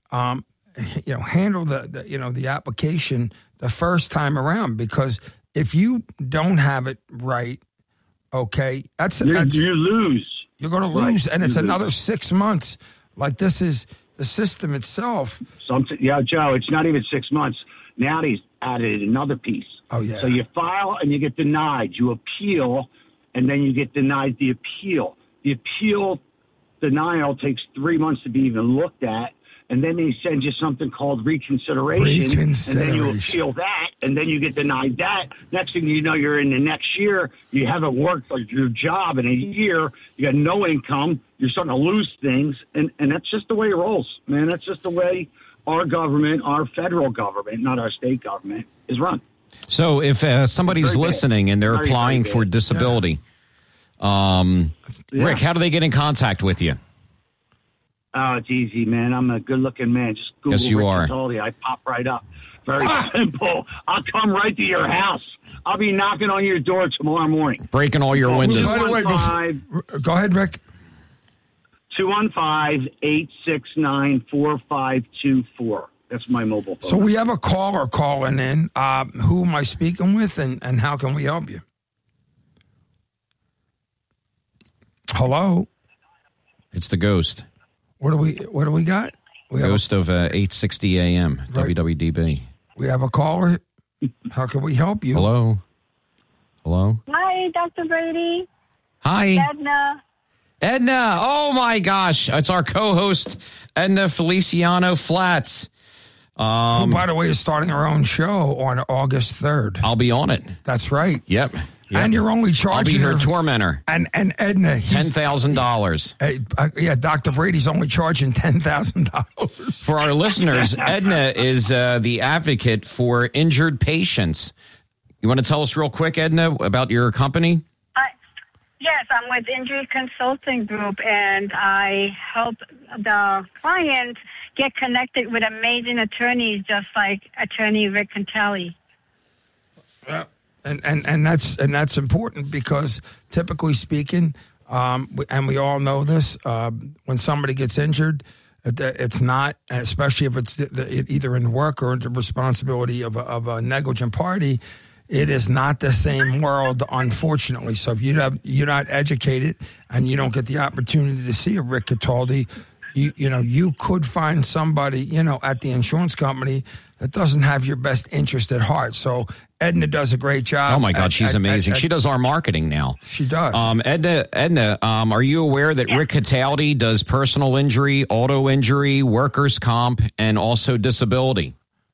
handle the application the first time around, because if you don't have it right, okay, you lose. You're going to lose, and it's another 6 months. Like, this is the system itself. Joe, it's not even 6 months. Now he's added another piece. Oh, yeah. So you file and you get denied. You appeal, and then you get denied the appeal. The appeal denial takes 3 months to be even looked at, and then they send you something called reconsideration. And then you appeal that, and then you get denied that. Next thing you know, you're in the next year. You haven't worked like your job in a year. You got no income. You're starting to lose things, and that's just the way it rolls, man. That's just the way our government, our federal government, not our state government, is run. So if somebody's listening and they're applying for disability, Rick, how do they get in contact with you? Oh, it's easy, man. I'm a good-looking man. Just Google yes, you Rick are. Cataldi. I pop right up. Very simple. I'll come right to your house. I'll be knocking on your door tomorrow morning. Breaking all your windows. By the way, go ahead, Rick. 215-869-4524. That's my mobile phone. So we have a caller calling in. Who am I speaking with, and how can we help you? Hello? It's the ghost. What do we got? Ghost of 860 AM, right. WWDB. We have a caller. How can we help you? Hello? Hi, Dr. Brady. Hi. Edna. Oh, my gosh. It's our co-host, Edna Feliciano Flats. Who, by the way, is starting her own show on August 3rd. I'll be on it. That's right. Yep. And you're only charging I'll be her tormentor. And Edna. $10,000. Dr. Brady's only charging $10,000. For our listeners, Edna is the advocate for injured patients. You want to tell us real quick, Edna, about your company? Yes, I'm with Injury Consulting Group, and I help the client get connected with amazing attorneys just like attorney Rick Cataldi. Yeah. And that's important, because typically speaking, and we all know this, when somebody gets injured, it's not, especially if it's either in work or the responsibility of a negligent party, it is not the same world, unfortunately. So if you're not educated and you don't get the opportunity to see a Rick Cataldi, you could find somebody, at the insurance company that doesn't have your best interest at heart. So Edna does a great job. Oh, my God, she's amazing. She does our marketing now. She does. Edna, are you aware that Rick Cataldi does personal injury, auto injury, workers' comp, and also disability?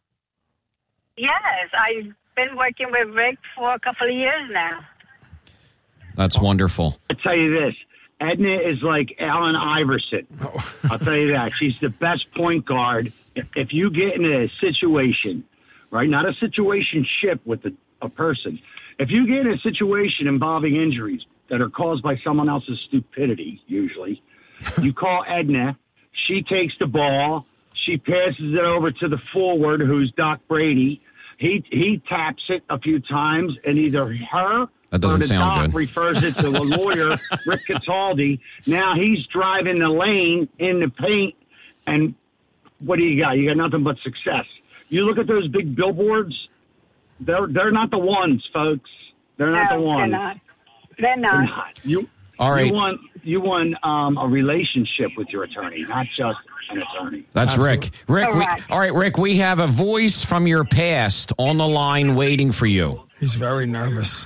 Yes, I've been working with Rick for a couple of years now. That's wonderful. I'll tell you this. Edna is like Allen Iverson. I'll tell you that. She's the best point guard. If you get in a situation, right, not a situationship with a person. If you get in a situation involving injuries that are caused by someone else's stupidity, usually, you call Edna. She takes the ball. She passes it over to the forward, who's Doc Brady. He taps it a few times, and either her that doesn't or the sound doc good. refers it to a lawyer, Rick Cataldi. Now he's driving the lane in the paint, and what do you got? You got nothing but success. You look at those big billboards, they're not the ones, folks. They're not the ones. They're not. All right. You want a relationship with your attorney, not just an attorney. That's Absolutely. Rick. Rick, we have a voice from your past on the line waiting for you. He's very nervous.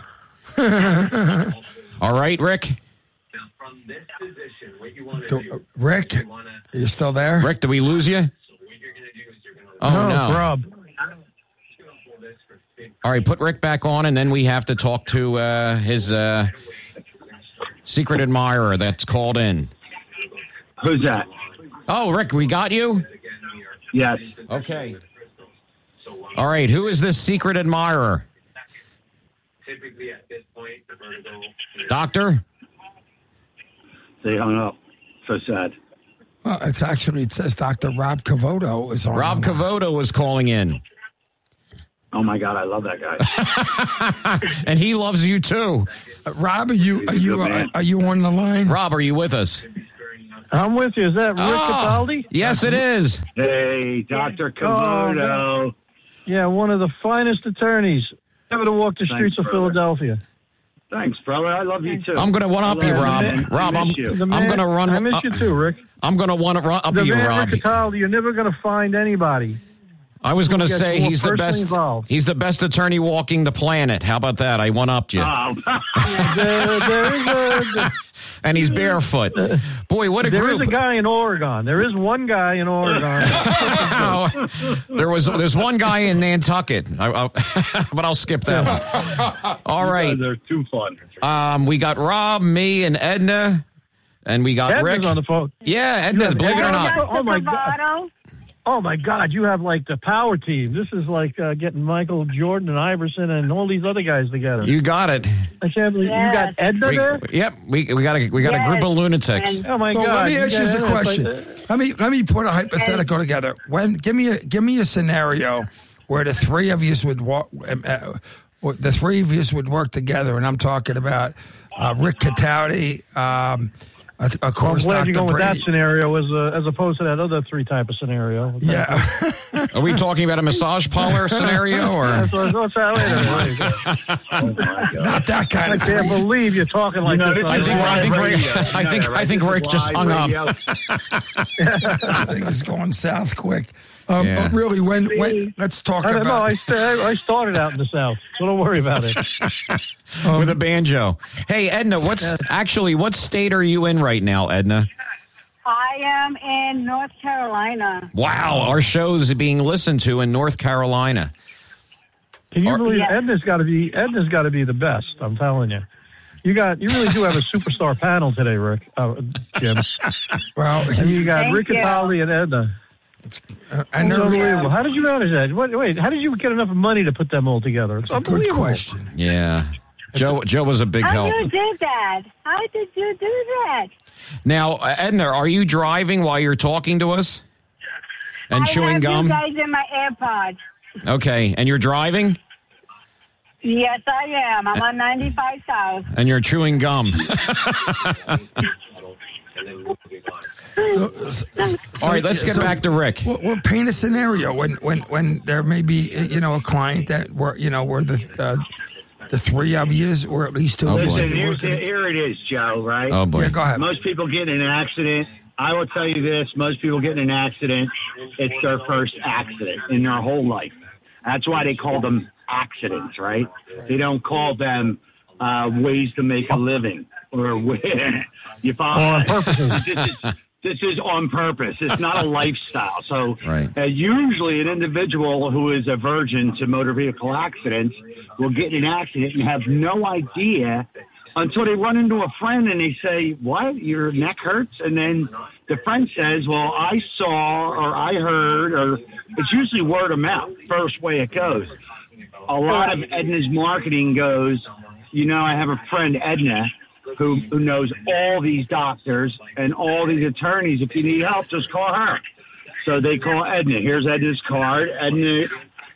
All right, Rick? From this position, what you want to do, Rick, are you still there? Rick, did we lose you? Oh, no. Rob. All right, put Rick back on, and then we have to talk to his secret admirer that's called in. Who's that? Oh, Rick, we got you? Yes. Okay. All right, who is this secret admirer? Typically at this point, the vertigo. Doctor? They hung up. So sad. Well, it says Dr. Rob Cavoto is on. Rob Cavoto is calling in. Oh, my God, I love that guy. And he loves you, too. Rob, are you on the line? Rob, are you with us? I'm with you. Is that Rick Cataldi? Yes, it is. Hey, Dr. Cavuto. Yeah, one of the finest attorneys ever to walk the streets of brother. Philadelphia. Thanks, brother. I love you, too. I'm going to one-up you, Rob. Rob, I'm going to run. I miss you too, Rick. I'm going to one-up The you, man Rob. Rick Cataldi, you're never going to find anybody. I was going to Get say more he's the personally best. involved. He's the best attorney walking the planet. How about that? I one-upped you. And he's barefoot. Boy, what a There group. is a guy in Oregon. There is one guy in Oregon. There's one guy in Nantucket, but I'll skip that one. All right. They're too fun. We got Rob, me, and Edna, and we got Edna's Rick. on the phone. Yeah, Edna, believe it or not. Oh, my God. Oh, my God. You have, like, the power team. This is like getting Michael Jordan and Iverson and all these other guys together. You got it. I can't believe you got Edna there? Yep, we got a group of lunatics. Oh, my So God. let me ask you got a Edna. question. It's Let me put a hypothetical together. Give me a scenario where the three of you would walk. The three of you would work together, and I'm talking about Rick Cataldi. Of I'm course, glad Dr. you're going with Brady. that scenario as opposed to that other three type of scenario. Yeah. Are we talking about a massage parlor scenario, or? Wait a minute. Not that kind I of can't thing. believe you're talking like this. I think Rick just hung up. This thing is going south quick. Yeah. But really, when let's talk I don't know. about. I started out in the South, so don't worry about it. With a banjo. Hey, Edna, what state are you in right now, Edna? I am in North Carolina. Wow, our show's being listened to in North Carolina. Can you believe Yeah. Edna's got to be the best? I'm telling you. You really do have a superstar panel today, Rick. Jim. Well, And you got Thank Rick you. Cataldi and Edna. and It's they're unbelievable. How did you manage that? Wait, how did you get enough money to put them all together? It's a good unbelievable. question. Yeah. Joe was a big How help. you did that? How did you do that? Now, Edna, are you driving while you're talking to us? And chewing gum? I have you guys in my AirPods. Okay, and you're driving? Yes, I am. I'm on 95 South. And you're chewing gum. All right, let's get back to Rick. Well, paint a scenario when there may be a client that where the three of you, or at least two of you, Listen, be working. here it is, Joe, right? Oh, boy. Yeah, go ahead. Most people get in an accident. I will tell you this. Most people get in an accident. It's their first accident in their whole life. That's why they call them accidents, right? They don't call them ways to make a living or you follow. This is on purpose. It's not a lifestyle. So Right. Usually an individual who is a virgin to motor vehicle accidents will get in an accident and have no idea until they run into a friend and they say, "What? Your neck hurts?" And then the friend says, "Well, I saw or I heard," or it's usually word of mouth, first way it goes. A lot of Edna's marketing goes, I have a friend, Edna, who knows all these doctors and all these attorneys. If you need help, just call her. So they call Edna. Here's Edna's card. Edna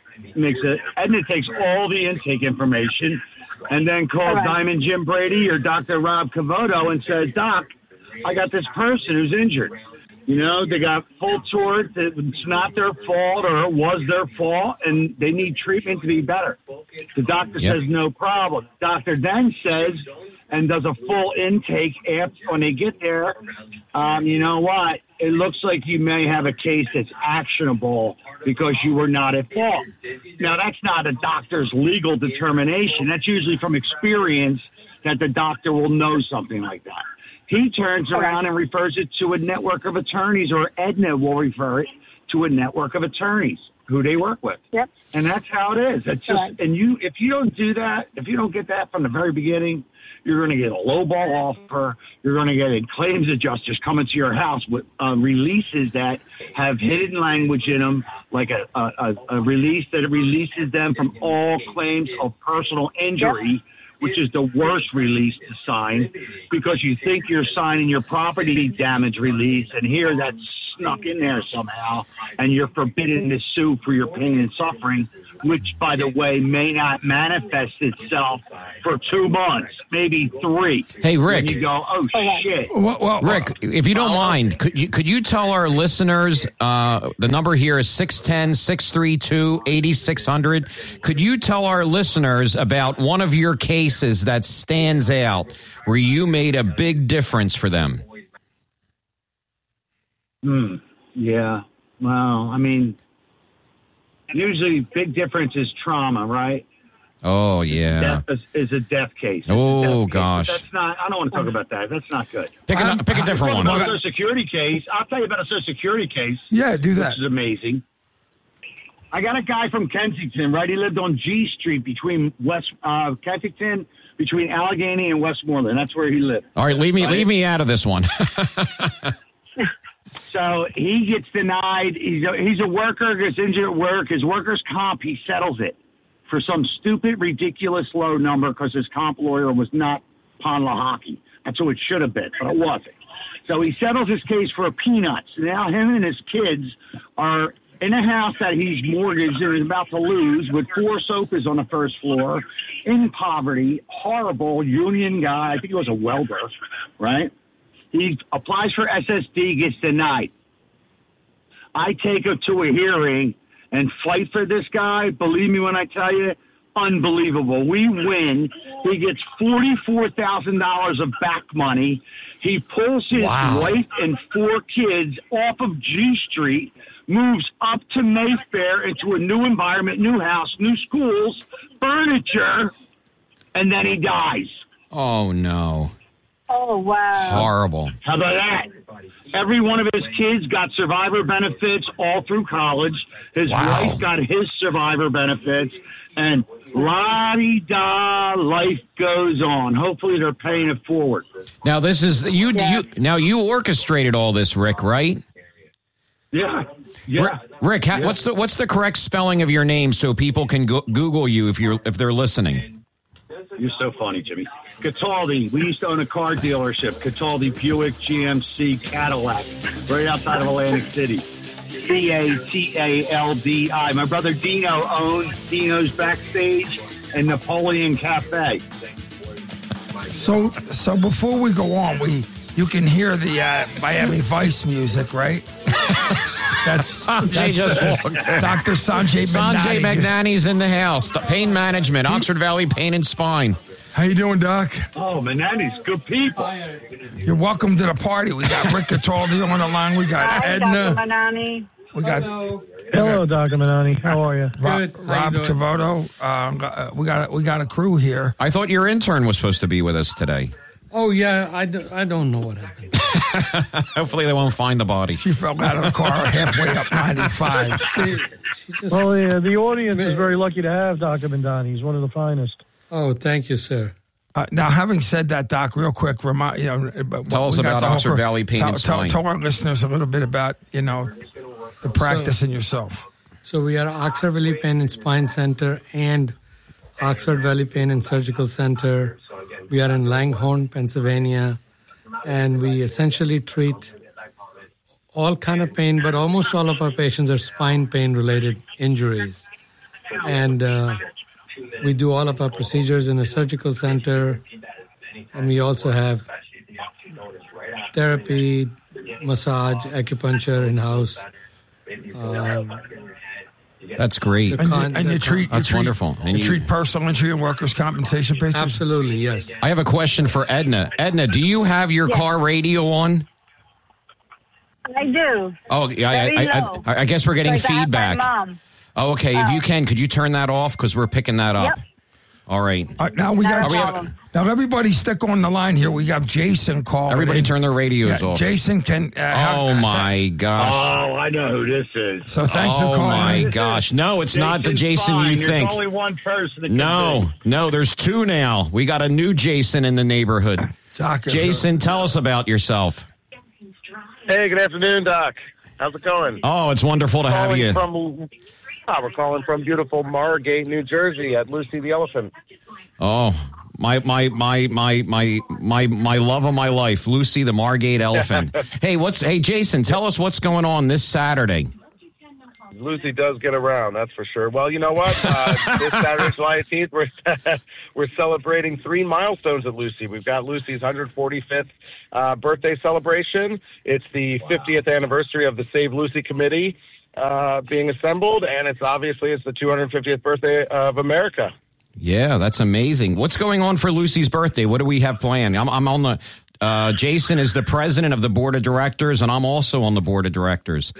takes all the intake information and then calls Diamond Jim Brady or Dr. Rob Cavoto and says, "Doc, I got this person who's injured. They got full tort. It's not their fault or it was their fault, and they need treatment to be better." The doctor says, "No problem." Doctor then says and does a full intake after when they get there. You know what? It looks like you may have a case that's actionable because you were not at fault. Now, that's not a doctor's legal determination. That's usually from experience that the doctor will know something like that. He turns around and refers it to a network of attorneys, or Edna will refer it to a network of attorneys who they work with. Yep. And that's how it is. It's just, and if you don't do that, if you don't get that from the very beginning, you're going to get a lowball offer. You're going to get claims adjusters coming to your house with releases that have hidden language in them, like a release that releases them from all claims of personal injury, which is the worst release to sign because you think you're signing your property damage release, and here that's snuck in there somehow, and you're forbidden to sue for your pain and suffering which, by the way, may not manifest itself for 2 months, maybe 3. Hey, Rick. And you go, oh, shit. Well, Rick, if you don't mind, could you tell our listeners, the number here is 610-632-8600. Could you tell our listeners about one of your cases that stands out where you made a big difference for them? Yeah. Well, I mean, usually big difference is trauma, right? Oh, yeah. Death is a death case. Oh, gosh. That's not, I don't want to talk about that. That's not good. Pick a different one. About a Social Security case. I'll tell you about a Social Security case. Yeah, do that. This is amazing. I got a guy from Kensington, right? He lived on G Street between Kensington, between Allegheny and Westmoreland. That's where he lived. All right, leave me out of this one. So he gets denied. He's a worker, gets injured at work. His workers' comp, he settles it for some stupid, ridiculous low number because his comp lawyer was not Ponlahaki. That's who it should have been, but it wasn't. So he settles his case for peanuts. Now him and his kids are in a house that he's mortgaged and is about to lose with 4 sofas on the first floor, in poverty, horrible union guy. I think he was a welder, right? He applies for SSD, gets denied. I take him to a hearing and fight for this guy. Believe me when I tell you, unbelievable. We win. He gets $44,000 of back money. He pulls his wife and 4 kids off of G Street, moves up to Mayfair into a new environment, new house, new schools, furniture, and then he dies. Oh, no. Oh, wow. Horrible. How about that? Every one of his kids got survivor benefits all through college. His wife got his survivor benefits. And la-di-da, life goes on. Hopefully they're paying it forward. Now, this is you. Now, you orchestrated all this, Rick, right? Yeah. Rick, what's the correct spelling of your name so people can Google you if they're listening? You're so funny, Jimmy. Cataldi. We used to own a car dealership. Cataldi, Buick, GMC, Cadillac, right outside of Atlantic City. Cataldi. My brother Dino owns Dino's Backstage and Napoleon Cafe. So before we go on, you can hear the Miami Vice music, right? That's Dr. Sanjay Magnani. Sanjay Magnani's in the house. Pain Management, Oxford Valley Pain and Spine. How you doing, Doc? Oh, Magnani's good people. You're welcome to the party. We got Rick Cataldi on the line. We got Edna. Dr. Magnani. We got Hello, Dr. Magnani. How are you? Rob Cavoto. We got a crew here. I thought your intern was supposed to be with us today. Oh, yeah, I don't know what happened. Hopefully they won't find the body. She fell out of the car halfway up 95. She just... Well, the audience is very lucky to have Dr. Magnani. He's one of the finest. Oh, thank you, sir. Now, having said that, Doc, real quick, tell us about Oxford Valley Pain and Spine. Tell our listeners a little bit about, the practice and yourself. So we are Oxford Valley Pain and Spine Center and Oxford Valley Pain and Surgical Center. We are in Langhorne, Pennsylvania, and we essentially treat all kind of pain, but almost all of our patients are spine pain-related injuries. And we do all of our procedures in a surgical center, and we also have therapy, massage, acupuncture in-house. That's great. And you treat wonderful. And you treat personal injury and workers' compensation patients? Absolutely, yes. I have a question for Edna. Edna, do you have your car radio on? I do. Oh, yeah. I guess we're getting feedback. My mom. Oh, okay. If you can, could you turn that off? Because we're picking that up. Yep. All right. Now everybody stick on the line here. We got Jason calling. Everybody turn their radios off. Jason can. Oh my gosh. Oh, I know who this is. So thanks for calling. Oh my gosh. No, it's not the Jason you think. There's only one person. No, there's 2 now. We got a new Jason in the neighborhood. Doc, Jason, tell us about yourself. Hey, good afternoon, Doc. How's it going? Oh, it's wonderful to have you. We're calling from beautiful Margate, New Jersey, at Lucy the Elephant. Oh, my love of my life, Lucy the Margate Elephant. Hey, Jason, tell us what's going on this Saturday. Lucy does get around, that's for sure. Well, you know what? This Saturday, July 18th, we're celebrating 3 milestones at Lucy. We've got Lucy's 145th birthday celebration. It's the 50th anniversary of the Save Lucy Committee being assembled, and it's the 250th birthday of America. Yeah, that's amazing. What's going on for Lucy's birthday? What do we have planned? I'm on the Jason is the president of the board of directors, and I'm also on the board of directors.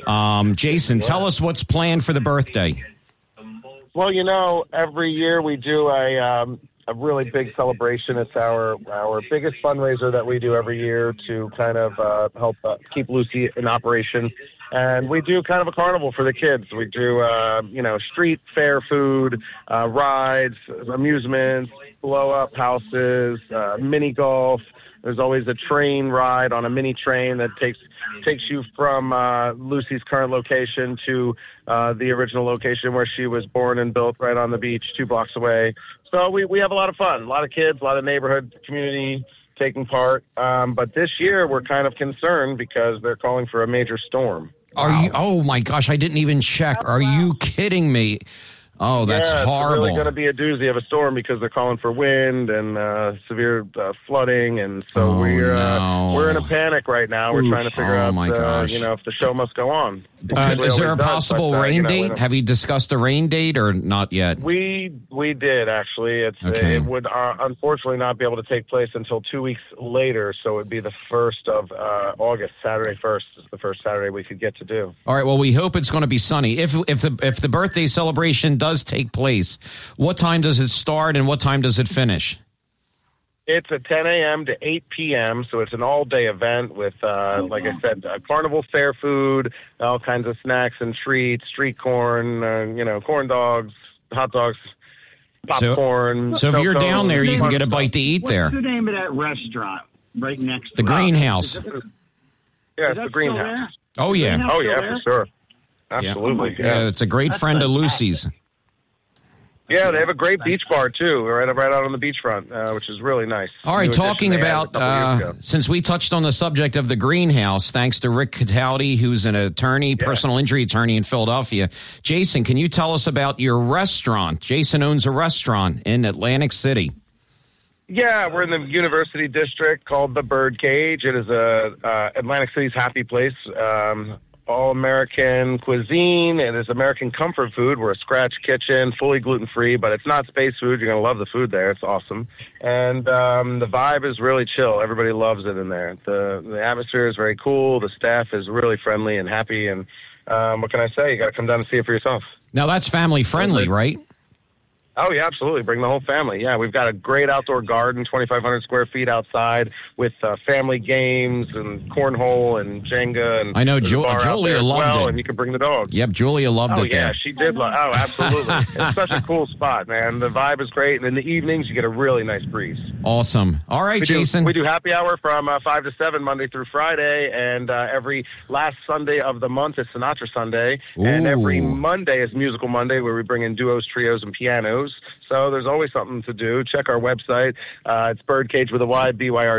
Jason, tell us what's planned for the birthday. Well, you know, every year we do a really big celebration. It's our biggest fundraiser that we do every year to kind of help keep Lucy in operation. And we do kind of a carnival for the kids. We do, street fair food, rides, amusements, blow-up houses, mini golf. There's always a train ride on a mini train that takes you from Lucy's current location to the original location where she was born and built, right on the beach 2 blocks away. So we have a lot of fun, a lot of kids, a lot of neighborhood community taking part. But this year we're kind of concerned because they're calling for a major storm. Are you? Oh my gosh, I didn't even check. Are you kidding me? Oh, that's horrible. It's really going to be a doozy of a storm because they're calling for wind and severe flooding, and so we're in a panic right now. We're trying to figure out, if the show must go on. Is there a possible rain date? Have you discussed a rain date or not yet? We did actually. It would unfortunately not be able to take place until 2 weeks later, so it would be the 1st of August. Saturday 1st is the first Saturday we could get to do. All right. Well, we hope it's going to be sunny. If the birthday celebration does take place, what time does it start and what time does it finish? It's at 10 a.m. to 8 p.m., so it's an all-day event with, like I said, carnival fair food, all kinds of snacks and treats, street corn, corn dogs, hot dogs, popcorn. So if you're down there, you can get a bite to eat there. What's the name of that restaurant right next to the Greenhouse? Yeah, it's the Greenhouse. Oh, yeah. Oh, yeah, for sure. Absolutely. Yeah, it's a great friend of Lucy's. Yeah, they have a great beach bar, too, right out on the beachfront, which is really nice. All right, talking about, since we touched on the subject of the Greenhouse, thanks to Rick Cataldi, who's an attorney, personal injury attorney in Philadelphia. Jason, can you tell us about your restaurant? Jason owns a restaurant in Atlantic City. Yeah, we're in the University District called the Birdcage. It is Atlantic City's happy place. All-American cuisine. It is American comfort food. We're a scratch kitchen, fully gluten-free, but it's not space food. You're going to love the food there. It's awesome. And the vibe is really chill. Everybody loves it in there. The atmosphere is very cool. The staff is really friendly and happy. And what can I say? You got to come down and see it for yourself. Now, that's family-friendly, right? Oh, yeah, absolutely. Bring the whole family. Yeah, we've got a great outdoor garden, 2,500 square feet outside with family games and cornhole and Jenga. And I know Julia loved it. And you can bring the dog. Yep, Julia loved it. Oh, yeah, she did. Absolutely. It's such a cool spot, man. The vibe is great. And in the evenings, you get a really nice breeze. Awesome. All right, Jason. We do happy hour from 5 to 7, Monday through Friday. And every last Sunday of the month is Sinatra Sunday. Ooh. And every Monday is Musical Monday, where we bring in duos, trios, and pianos. So there's always something to do. Check our website. It's Birdcage with a Y,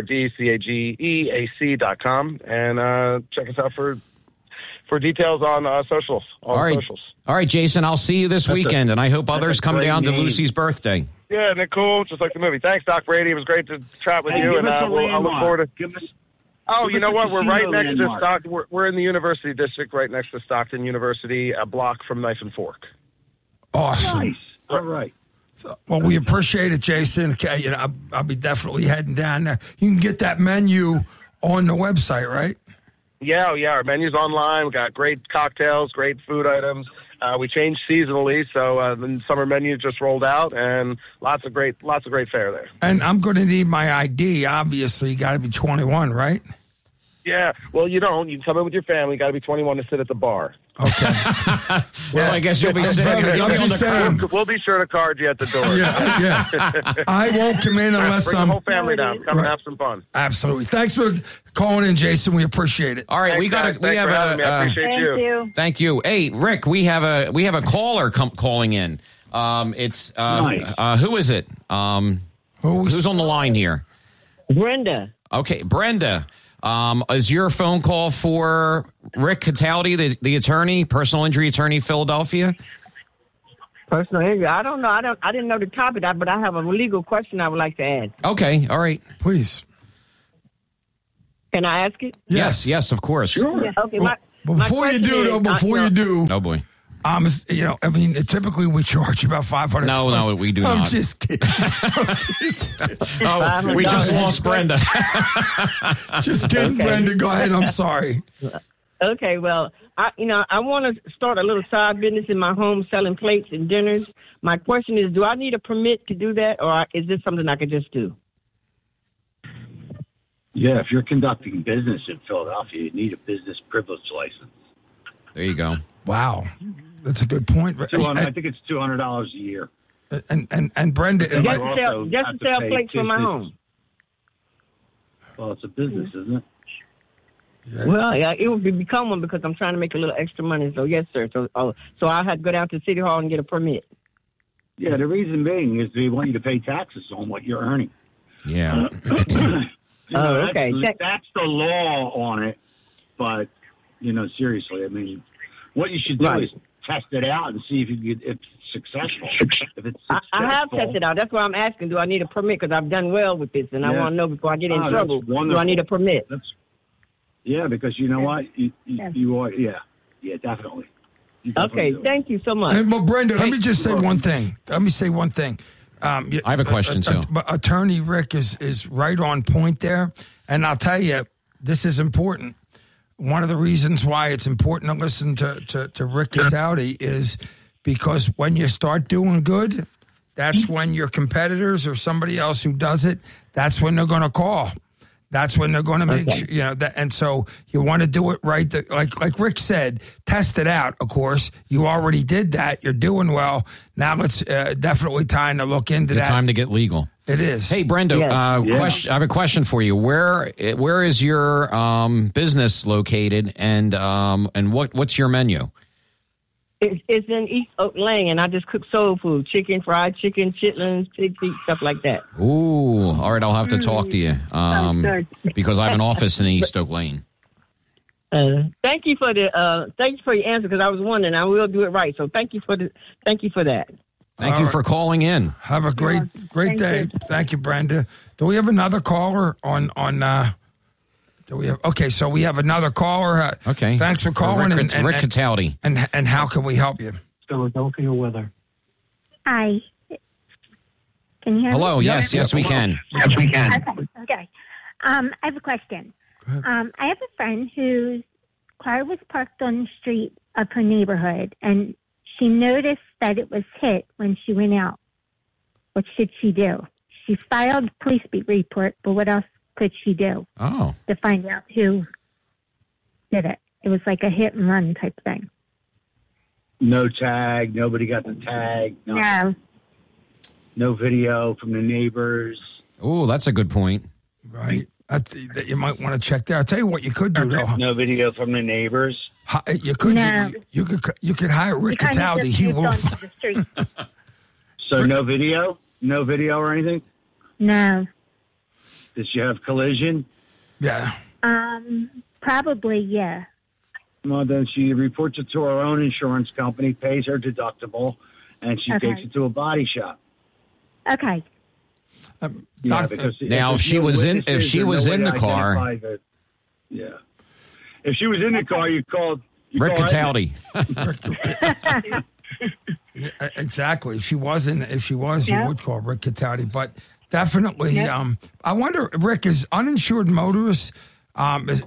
BYRDCAGEAC.com. And check us out for details on socials. All right, Jason, I'll see you this weekend, and I hope others come down to Lucy's birthday. Yeah, isn't it cool? Just like the movie. Thanks, Doc Brady. It was great to chat with you, and I'll look forward to... you know what? We're right next to Stockton. We're in the University District, right next to Stockton University, a block from Knife and Fork. Awesome. Nice. All right. Well, we appreciate it, Jason. Okay, I'll be definitely heading down there. You can get that menu on the website, right? Yeah. Our menu's online. We got great cocktails, great food items. We change seasonally, so the summer menu just rolled out, and lots of great fare there. And I'm going to need my ID. Obviously, you got to be 21, right? Yeah. Well, you don't. You come in with your family. You got to be 21 to sit at the bar. Okay. So I guess you'll be sitting We'll be sure to card you at the door. Yeah. I won't come in unless Bring the whole family down. Come and have some fun. Absolutely. Thanks for calling in, Jason. We appreciate it. All right, I appreciate you. Thank you. Hey, Rick, we have a caller calling in. It's nice. Who is it? Who's on the line here? Brenda. Okay, Brenda. Is your phone call for Rick Cataldi, the attorney, personal injury attorney, Philadelphia? Personal injury. I don't know. I didn't know the topic, but I have a legal question I would like to ask. Okay. All right. Please. Can I ask it? Yes, of course. Sure. Yeah, okay. Well, before you do, oh boy. I mean, typically we charge about $500. No, we do not. I'm just kidding. Oh, we just lost Brenda. Just kidding, okay. Brenda. Go ahead. I'm sorry. Okay, well, I want to start a little side business in my home selling plates and dinners. My question is, do I need a permit to do that, or is this something I could just do? Yeah, if you're conducting business in Philadelphia, you need a business privilege license. There you go. Wow. That's a good point. I think it's $200 a year. And Brenda, just to sell plates for my home. Well, it's a business, isn't it? Yeah. Well, yeah, it would become one because I'm trying to make a little extra money. So yes, sir. So I had to go down to City Hall and get a permit. Yeah, the reason being is they want you to pay taxes on what you're earning. Yeah. Okay. That's the law on it. But seriously, I mean, what you should do is test it out and see if it's successful. If it's successful, I have tested out. That's why I'm asking. Do I need a permit? Because I've done well with this, and I want to know before I get in trouble. Do I need a permit? Yeah, because you know what, you are. Yeah, definitely. Okay, thank you so much. Well, Brenda, let me just say one thing. I have a question too. Attorney Rick is right on point there, and I'll tell you, this is important. One of the reasons why it's important to listen to Rick Cataldi is because when you start doing good, that's when your competitors or somebody else who does it, that's when they're going to call. That's when they're going to make sure, that, and so you want to do it right. Like Rick said, test it out. Of course, you already did that. You're doing well. Now it's definitely time to look into that. It's time to get legal. It is. Hey, Brenda, question. I have a question for you. Where is your business located, and what's your menu? It's in East Oak Lane, and I just cook soul food: chicken, fried chicken, chitlins, pig feet, stuff like that. Ooh, all right. I'll have to talk to you because I have an office in East Oak Lane. Thank you for your answer, because I was wondering. I will do it right. So thank you for that. Thank you for calling in. Have a great day. Thank you, Brenda. Do we have another caller on? Do we have? Okay, so we have another caller. Okay, thanks for calling. Rick Cataldi. And how can we help you? Philadelphia weather. Hi. Can you hear me? Hello. Yes, we can. Yes, we can. Okay. I have a question. I have a friend whose car was parked on the street of her neighborhood, and she noticed that it was hit when she went out. What should she do? She filed a police report, but what else could she do to find out who did it? It was like a hit and run type thing. No tag. Nobody got the tag. No video from the neighbors. Oh, that's a good point. Right. That you might want to check there. I'll tell you what you could do, though. No video from the neighbors. You could hire Rick Cataldi. He will. So no video or anything. No. Did she have collision? Yeah. Probably, yeah. Well, then she reports it to her own insurance company, pays her deductible, and she takes it to a body shop. Okay. Because now, if she was in the car, if she was in the car, you called Rick Cataldi. Exactly. If she was, you would call Rick Cataldi. But definitely, I wonder, Rick, is uninsured motorists? How does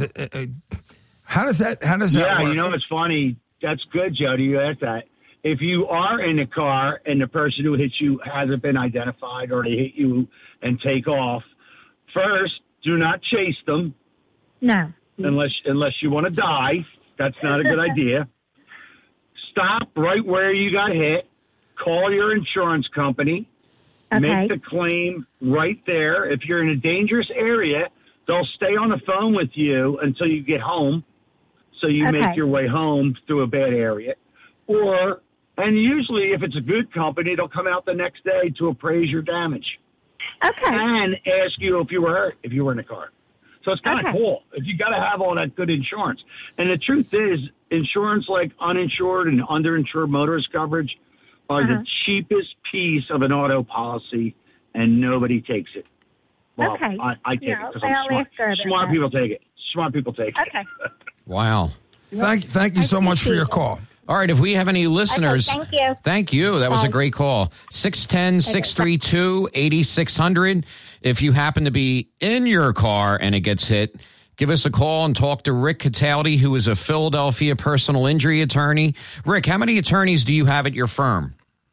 that work? It's funny. That's good, Jody. You asked that. If you are in a car and the person who hit you hasn't been identified, or they hit you and take off, first, do not chase them. No. Unless you want to die. That's not a good idea. Stop right where you got hit. Call your insurance company. Okay. Make the claim right there. If you're in a dangerous area, they'll stay on the phone with you until you get home. So you make your way home through a bad area. And usually if it's a good company, they'll come out the next day to appraise your damage. Okay. And ask you if you were hurt, if you were in a car. So it's kind of cool. If you got to have all that good insurance. And the truth is, insurance like uninsured and underinsured motorist coverage are the cheapest piece of an auto policy, and nobody takes it. Well, I take it because I'm smart. Smart people take it. Smart people take it. Okay. Wow. Thank you so much for your call. All right, if we have any listeners, thank you. Thank you. That was a great call. 610-632-8600. If you happen to be in your car and it gets hit, give us a call and talk to Rick Cataldi, who is a Philadelphia personal injury attorney. Rick, how many attorneys do you have at your firm?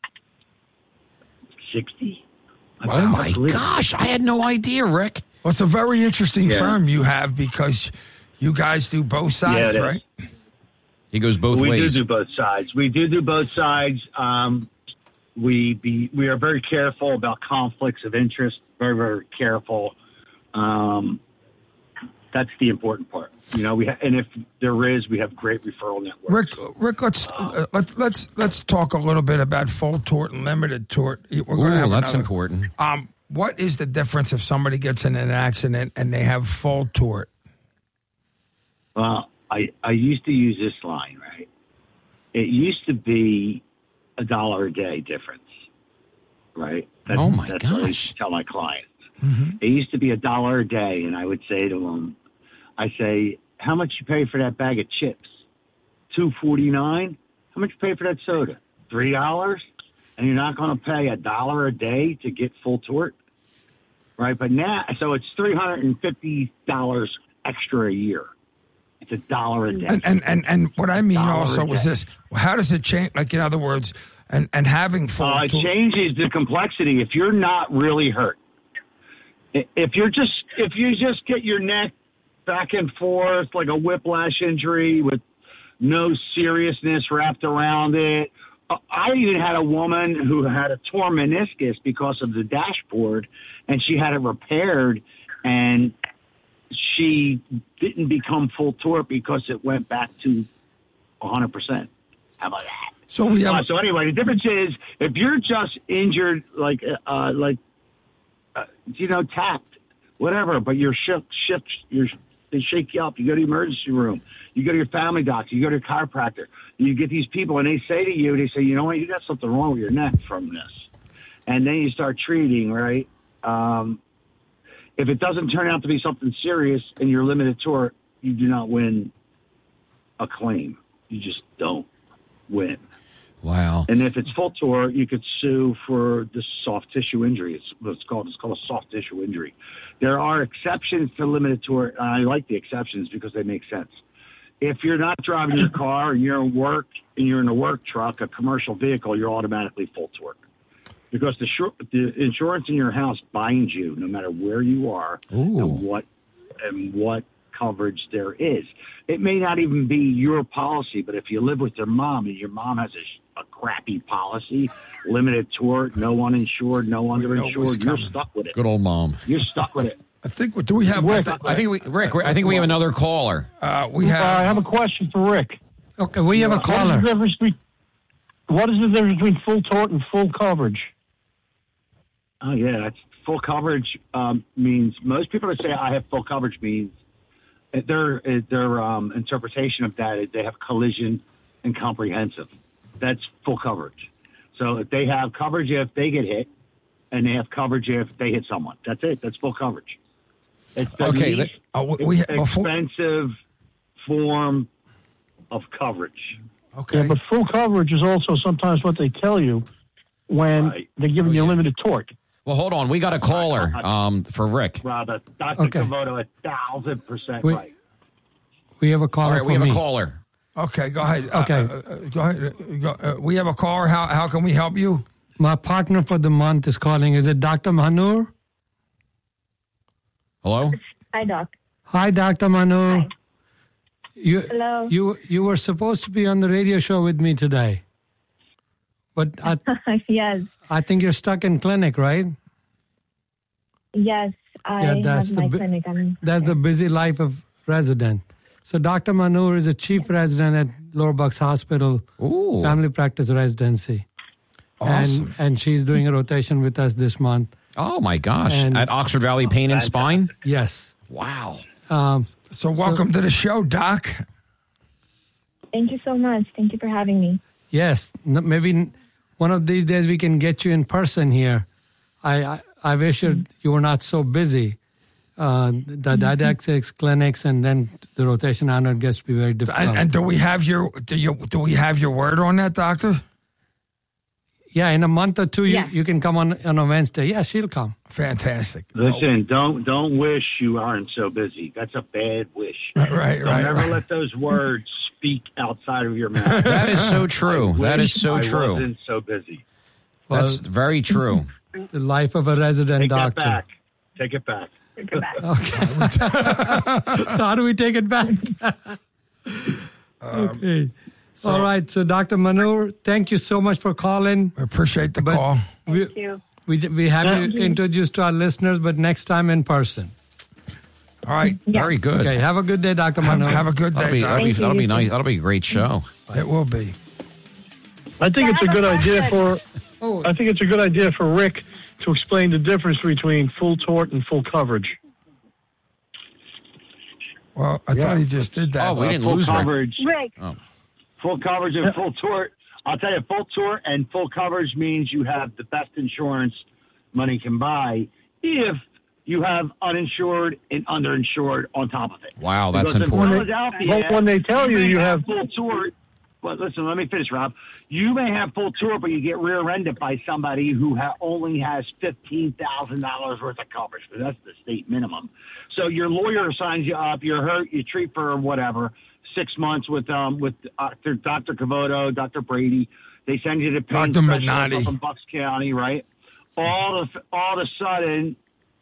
60. Oh, my gosh. I had no idea, Rick. Well, it's a very interesting firm you have because you guys do both sides, right? He goes both ways. We do both sides. We do both sides. We are very careful about conflicts of interest. Very, very careful. That's the important part. You know, and if there is, we have great referral networks. Rick, let's talk a little bit about full tort and limited tort. That's important. What is the difference if somebody gets in an accident and they have full tort? Well, I used to use this line, right? It used to be $1 a day difference, right? That's what I used to tell my clients. Mm-hmm. It used to be $1 a day, and I would say to them, how much you pay for that bag of chips? $2.49. How much you pay for that soda? $3. And you're not going to pay $1 a day to get full tort, right? But now, so it's $350 extra a year. It's $1 a day. And what I mean also was this: how does it change? Like, in other words, and having full it changes the complexity. If you're not really hurt, if you just get your neck back and forth like a whiplash injury with no seriousness wrapped around it. I even had a woman who had a torn meniscus because of the dashboard, and she had it repaired, and she didn't become full tort because it went back to 100%. How about that? So we have. So anyway, the difference is if you're just injured, tapped, whatever, but you're shook, they shake you up. You go to the emergency room. You go to your family doctor. You go to your chiropractor. You get these people, and they say, you know what, you got something wrong with your neck from this. And then you start treating, right? If it doesn't turn out to be something serious and you're limited tort, you do not win a claim. You just don't win. Wow. And if it's full tort, you could sue for the soft tissue injury. It's called a soft tissue injury. There are exceptions to limited tort, and I like the exceptions because they make sense. If you're not driving your car and you're in work and you're in a work truck, a commercial vehicle, you're automatically full tort. Because the insurance in your house binds you no matter where you are and what coverage there is. It may not even be your policy, but if you live with your mom and your mom has a crappy policy, limited tort, no uninsured, no underinsured, you're stuck with it. Good old mom. You're stuck with it. I think. Do we have? I think we have another caller. I have a question for Rick. Okay, we have a caller. What is the difference between full tort and full coverage? Oh yeah, that's full coverage means most people that say I have full coverage means their interpretation of that is they have collision and comprehensive. That's full coverage. So if they have coverage if they get hit, and they have coverage if they hit someone. That's it. That's full coverage. It's the least expensive form of coverage. Okay. Yeah, but full coverage is also sometimes what they tell you when they're giving you limited tort. Well, hold on. We got a caller for Rick. Dr. Komodo, 1,000% right. We have a caller. All right, we have a caller. Okay, go ahead. Okay. Go ahead. We have a caller. How can we help you? My partner for the month is calling. Is it Dr. Manur? Hello? Hi, Doc. Hi, Dr. Manur. Hi. Hello. You were supposed to be on the radio show with me today. But yes. I think you're stuck in clinic, right? Yes, I have my clinic. That's the busy life of resident. So Dr. Manur is a chief resident at Lower Bucks Hospital, family practice residency. Awesome. And she's doing a rotation with us this month. Oh, my gosh. At Oxford Valley Pain and Spine? Yes. Wow. So welcome to the show, Doc. Thank you so much. Thank you for having me. Yes, maybe one of these days we can get you in person here. I wish you were not so busy. The didactics clinics and then the rotation honor gets to be very difficult. And do we have your word on that, doctor? Yeah, in a month or two, you can come on a Wednesday. Yeah, she'll come. Fantastic. Listen, don't wish you aren't so busy. That's a bad wish. Right. Don't ever let those words speak outside of your mouth. That is so true. That is so true. I wasn't so busy. That's very true. The life of a resident doctor. Take it back. Okay. How do we take it back? Okay. All right. So, Dr. Manur, thank you so much for calling. I appreciate the call. Thank you. We have you introduced to our listeners, but next time in person. All right. Very good. Okay. Have a good day, Dr. Manur. Have a good day. That'll be nice. That'll be a great show. It will be. I think it's a good idea for Rick to explain the difference between full tort and full coverage. Well, I thought he just did that. Oh, we didn't full lose coverage. Rick. Oh. Full coverage and full tort. I'll tell you, full tort and full coverage means you have the best insurance money can buy if you have uninsured and underinsured on top of it. Wow, that's because important. When they tell you have full tort, but listen, let me finish, Rob. You may have full tort, but you get rear-ended by somebody who only has $15,000 worth of coverage, because that's the state minimum. So your lawyer signs you up, you're hurt, you treat for whatever, 6 months with Dr. Cavoto, Dr. Brady. They send you to Dr. Minotti from Bucks County, right? All of a sudden,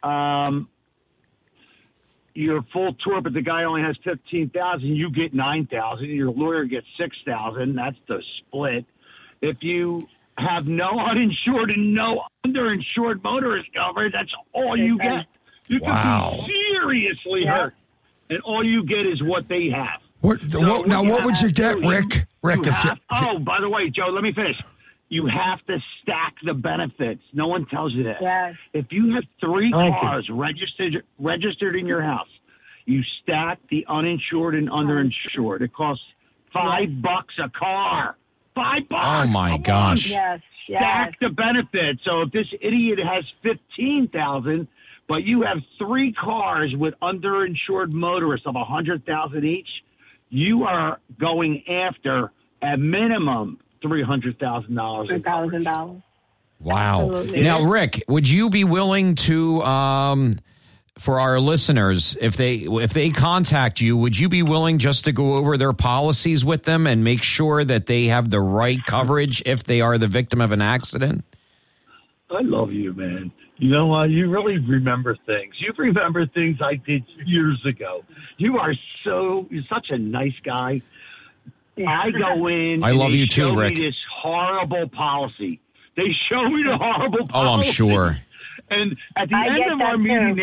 you're full tort, but the guy only has $15,000. You get $9,000. Your lawyer gets $6,000. That's the split. If you have no uninsured and no underinsured motorist coverage, that's all you get. You can be seriously hurt, and all you get is what they have. What would you get, Rick? By the way, Joe, let me finish. You have to stack the benefits. No one tells you that. Yes. If you have 3 cars registered in your house, you stack the uninsured and underinsured. It costs $5 a car. $5. Oh my gosh. Yes. Stack the benefits. So if this idiot has $15,000, but you have 3 cars with underinsured motorists of $100,000 each, you are going after a minimum $300,000. $3,000. Wow. Absolutely. Now, Rick, would you be willing to, for our listeners, if they contact you, would you be willing just to go over their policies with them and make sure that they have the right coverage if they are the victim of an accident? I love you, man. You know what? You really remember things. You remember things I did years ago. You're such a nice guy. I go in. I love you too, Rick. This horrible policy. They show me the horrible policy. Oh, I'm sure. And at the end of our meeting,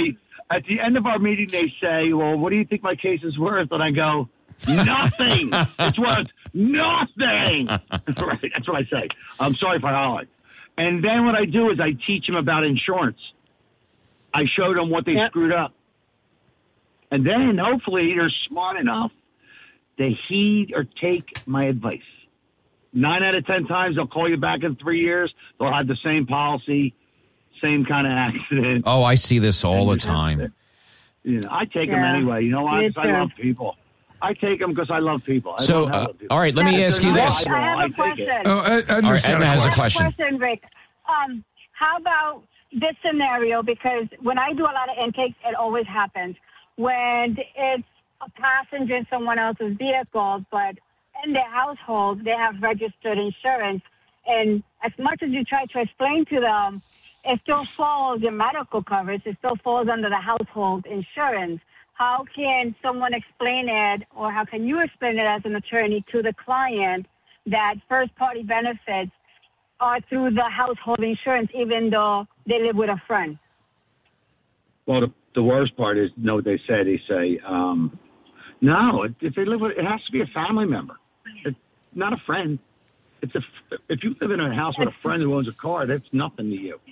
they say, "Well, what do you think my case is worth?" And I go, "Nothing. It's worth nothing." Right? That's what I say. I'm sorry for hollering. And then what I do is I teach them about insurance. I show them what they screwed up. And then hopefully they're smart enough to heed or take my advice. 9 out of 10 times they'll call you back in 3 years. They'll have the same policy, same kind of accident. Oh, I see this all the time. I take them anyway. You know why? Because I love people. I take them because I love people. So, all right, let me ask you this. I have a question. Edna has a question. Rick. How about this scenario? Because when I do a lot of intakes, it always happens. When it's a passenger in someone else's vehicle, but in their household, they have registered insurance. And as much as you try to explain to them, it still falls in medical coverage. It still falls under the household insurance. How can someone explain it, or how can you explain it as an attorney to the client that first-party benefits are through the household insurance, even though they live with a friend? Well, the worst part is, you know what they say? They say, no, if they live with, it has to be a family member. It's not a friend. If you live in a house with a friend who owns a car, that's nothing to you.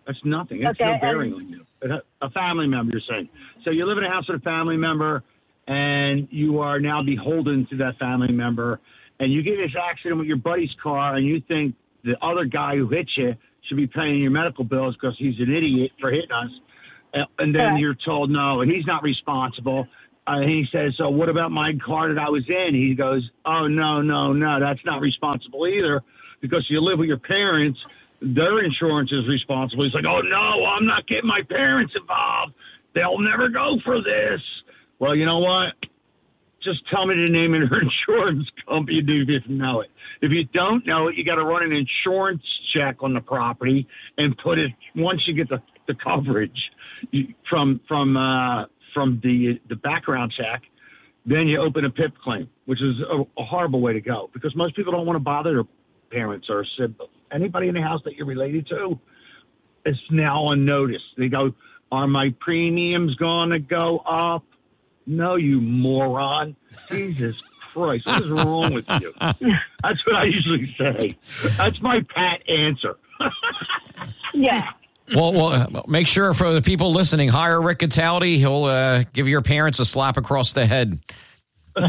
That's nothing. It's no bearing on you. A family member, you're saying. So you live in a house with a family member, and you are now beholden to that family member, and you get in this accident with your buddy's car, and you think the other guy who hit you should be paying your medical bills because he's an idiot for hitting us. And then you're told, no, he's not responsible. And he says, so what about my car that I was in? He goes, oh, no, that's not responsible either because you live with your parents. Their insurance is responsible. He's like, oh, no, I'm not getting my parents involved. They'll never go for this. Well, you know what? Just tell me the name of your insurance company if you know it. If you don't know it, you got to run an insurance check on the property and put it, once you get the coverage from the background check, then you open a PIP claim, which is a horrible way to go because most people don't want to bother their parents or anybody in the house that you're related to. It's now on notice. They go, are my premiums going to go up? No, you moron. Jesus Christ, what is wrong with you? That's what I usually say. That's my pat answer. Yeah. Well, make sure for the people listening, hire Rick Cataldi. He'll give your parents a slap across the head. But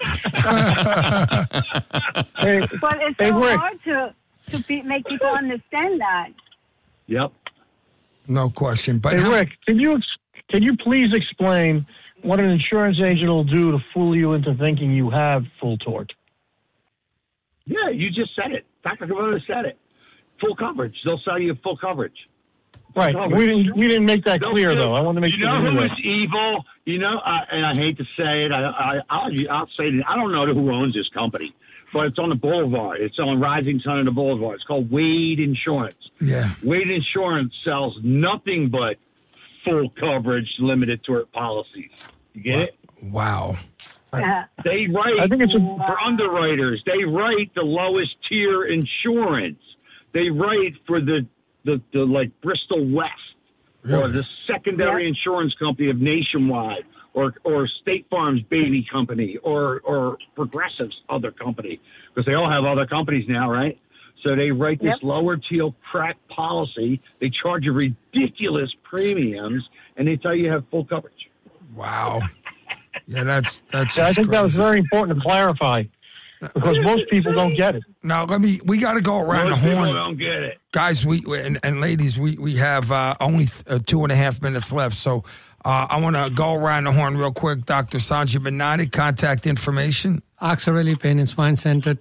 it's so hard to make people understand that. Yep. No question. But hey, Rick, can you please explain what an insurance agent will do to fool you into thinking you have full tort? Yeah, you just said it. Dr. Cavoto said it. Full coverage. They'll sell you full coverage. Right. We didn't make that clear, though. I want to make sure. You know who is evil? You know, and I hate to say it. I'll say it. I don't know who owns this company, but it's on the boulevard. It's on Rising Sun and the boulevard. It's called Wade Insurance. Yeah. Wade Insurance sells nothing but full coverage limited tort policies. You get it? Wow. They write for underwriters. They write the lowest tier insurance. They write for the like Bristol West or the secondary insurance company of Nationwide or State Farm's baby company or Progressive's other company because they all have other companies now, right? So they write this lower tier crack policy. They charge you ridiculous premiums and they tell you have full coverage. Wow. Yeah, that's I think that was very important to clarify because most people don't get it. Now, we got to go around most the horn. People don't get it. Guys, and ladies, we have only 2.5 minutes left, so I want to go around the horn real quick. Dr. Sanjay Bennati, contact information. Oxford Valley Pain and Spine Center,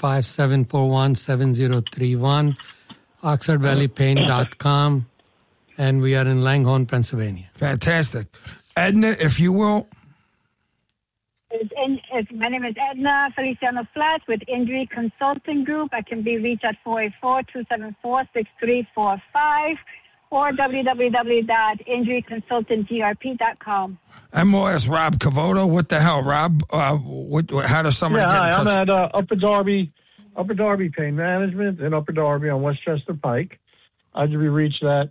215-741-7031, oxfordvalleypain.com, and we are in Langhorne, Pennsylvania. Fantastic. Edna, if you will. My name is Edna Feliciano Flats with Injury Consulting Group. I can be reached at 484-274-6345 or www.injuryconsultantgrp.com. And we'll ask Rob Cavoto. What the hell, Rob? How does somebody get in touch? I'm at Upper Darby Pain Management in Upper Darby on Westchester Pike. I can be reached at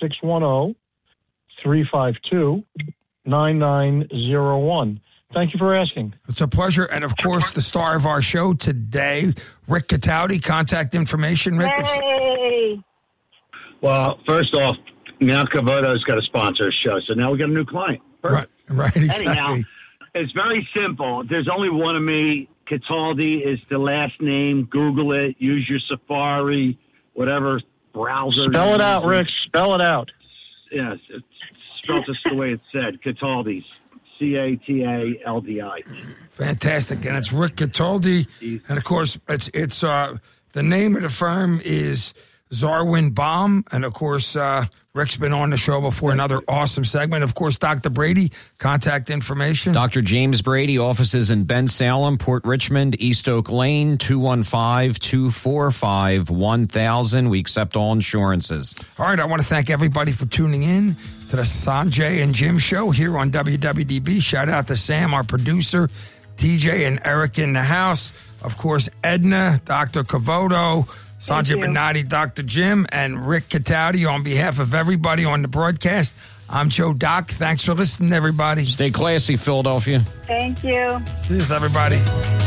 610-352-9901. Thank you for asking. It's a pleasure. And, of course, the star of our show today, Rick Cataldi. Contact information, Rick. Hey. Well, first off, now Cavoto's got to sponsor a show, so now we got a new client. Right, exactly. Anyhow, it's very simple. There's only one of me. Cataldi is the last name. Google it. Use your Safari, whatever browser. Spell it out, Rick. Spell it out. Yes, it's spelled just the way it said. Cataldi. Cataldi. Fantastic. And it's Rick Cataldi. And, of course, it's the name of the firm is Zarwin Baum. And, of course, Rick's been on the show before. Another awesome segment. Of course, Dr. Brady, contact information. Dr. James Brady, offices in Ben Salem, Port Richmond, East Oak Lane, 215-245-1000. We accept all insurances. All right. I want to thank everybody for tuning in to the Sanjay and Jim show here on WWDB. Shout out to Sam, our producer, DJ and Eric in the house. Of course, Edna, Dr. Cavoto, Sanjay Bennati, Dr. Jim, and Rick Cataldi. On behalf of everybody on the broadcast, I'm Joe Doc. Thanks for listening, everybody. Stay classy, Philadelphia. Thank you. See you, everybody.